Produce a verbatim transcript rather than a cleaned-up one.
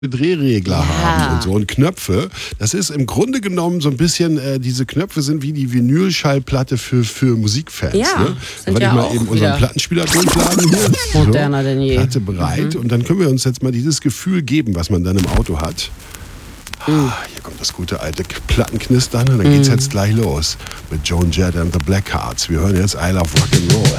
Drehregler Ja. haben und so und Knöpfe. Das ist im Grunde genommen so ein bisschen, äh, diese Knöpfe sind wie die Vinylschallplatte für, für Musikfans. Ja, ne? sind Da werde ja ich mal auch eben wieder unseren Plattenspieler durchladen hier. moderner denn je. Platte bereit und dann können wir uns jetzt mal dieses Gefühl geben, was man dann im Auto hat. Ah, hier kommt das gute alte Plattenknistern und dann geht's jetzt gleich los mit Joan Jett and the Blackhearts. Wir hören jetzt I Love Rock'n'Roll.